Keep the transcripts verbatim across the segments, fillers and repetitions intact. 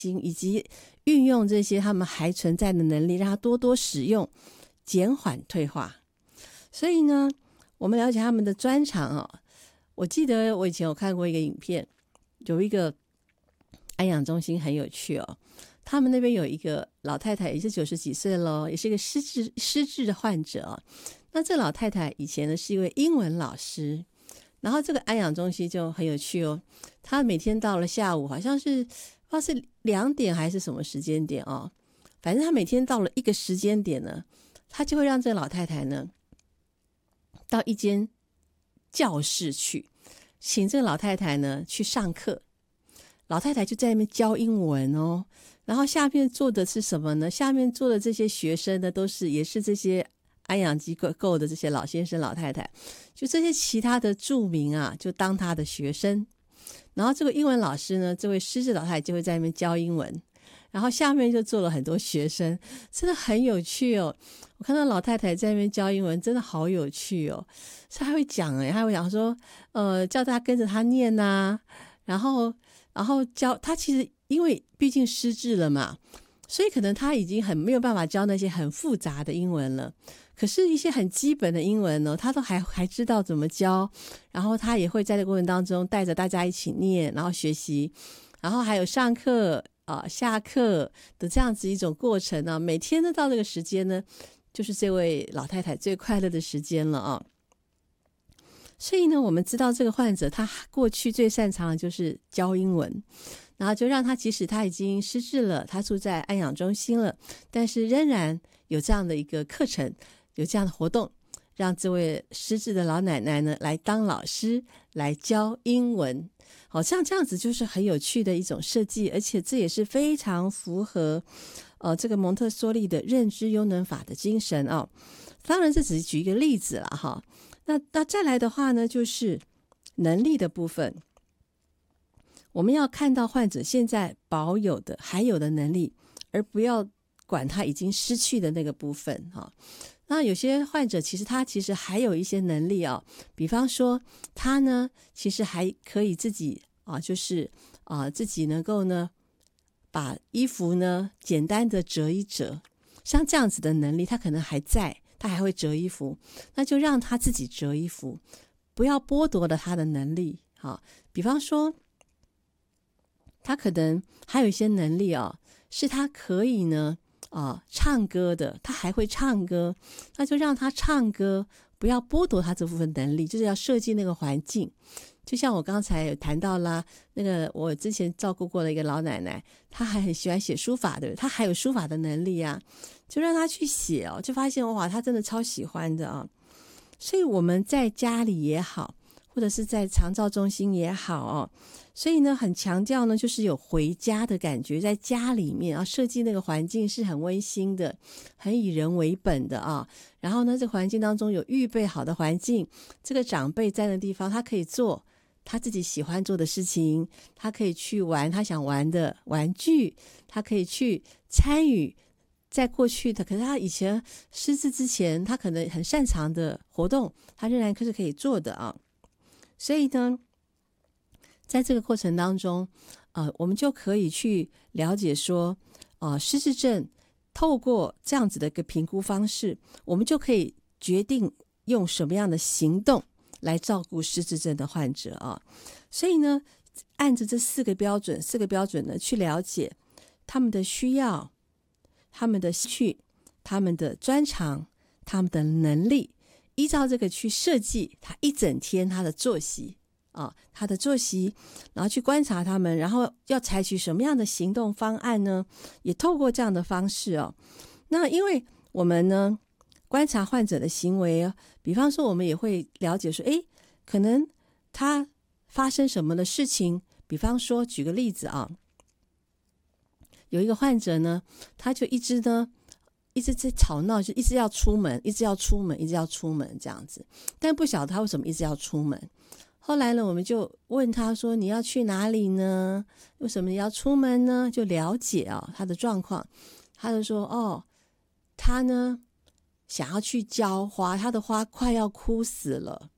以及运用这些他们还存在的能力，让他多多使用，减缓退化。所以呢，我们了解他们的专长哦。我记得我以前有看过一个影片，有一个安养中心很有趣哦。他们那边有一个老太太，也是九十几岁了，也是一个失智失智的患者哦。那这老太太以前呢是一位英文老师，然后这个安养中心就很有趣哦。她每天到了下午，好像是不知道是两点还是什么时间点哦，反正她每天到了一个时间点呢，她就会让这个老太太呢到一间教室去，请这个老太太呢去上课。老太太就在那边教英文哦，然后下面坐的是什么呢？下面坐的这些学生呢，都是也是这些安养机构的这些老先生老太太，就这些其他的住民啊，就当他的学生。然后这个英文老师呢，这位失智老太太就会在那边教英文，然后下面就坐了很多学生，真的很有趣哦。我看到老太太在那边教英文，真的好有趣哦。所以她会讲哎，她会讲说，呃，叫大家跟着她念啊，然后然后教她。其实因为毕竟失智了嘛，所以可能她已经很没有办法教那些很复杂的英文了。可是，一些很基本的英文呢，他都还还知道怎么教，然后他也会在这个过程当中带着大家一起念，然后学习，然后还有上课啊、呃、下课的这样子一种过程呢、啊。每天呢到这个时间呢，就是这位老太太最快乐的时间了啊。所以呢，我们知道这个患者他过去最擅长的就是教英文，然后就让他即使他已经失智了，他住在安养中心了，但是仍然有这样的一个课程。有这样的活动，让这位失智的老奶奶呢来当老师，来教英文。好，像这样子就是很有趣的一种设计，而且这也是非常符合呃这个蒙特梭利的认知优能法的精神哦。当然，这只是举一个例子了哈。那那再来的话呢，就是能力的部分，我们要看到患者现在保有的还有的能力，而不要管他已经失去的那个部分哈。那有些患者其实他其实还有一些能力啊、哦，比方说他呢其实还可以自己啊，就是啊自己能够呢把衣服呢简单的折一折，像这样子的能力他可能还在，他还会折衣服，那就让他自己折衣服，不要剥夺了他的能力啊。比方说他可能还有一些能力啊、哦，是他可以呢啊，唱歌的，他还会唱歌，那就让他唱歌，不要剥夺他这部分能力，就是要设计那个环境。就像我刚才有谈到啦，那个我之前照顾过的一个老奶奶，她还很喜欢写书法的，她还有书法的能力啊，就让她去写哦，就发现哇，她真的超喜欢的啊。所以我们在家里也好，或者是在长照中心也好哦，所以呢很强调呢就是有回家的感觉，在家里面啊设计那个环境是很温馨的，很以人为本的啊。然后呢这个环境当中有预备好的环境，这个长辈在的地方他可以做他自己喜欢做的事情，他可以去玩他想玩的玩具，他可以去参与在过去的可是他以前失智之前他可能很擅长的活动，他仍然是可以做的啊。所以呢在这个过程当中呃，我们就可以去了解说呃，失智症透过这样子的一个评估方式，我们就可以决定用什么样的行动来照顾失智症的患者啊。所以呢按着这四个标准四个标准呢去了解他们的需要，他们的兴趣，他们的专长，他们的能力，依照这个去设计他一整天他的作息啊，他的作息，然后去观察他们，然后要采取什么样的行动方案呢？也透过这样的方式哦。那因为我们呢观察患者的行为，比方说我们也会了解说，诶，可能他发生什么的事情，比方说举个例子啊，有一个患者呢，他就一直呢一直在吵闹，就一直要出门，一直要出门，一直要出门这样子，但不晓得他为什么一直要出门。后来呢我们就问他说你要去哪里呢？为什么你要出门呢？就了解啊他的状况。他就说哦，他呢想要去浇花，他的花快要枯死了，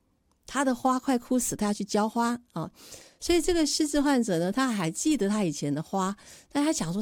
他的花快枯死，他要去浇花啊。所以这个失智患者呢，他还记得他以前的花，但他想说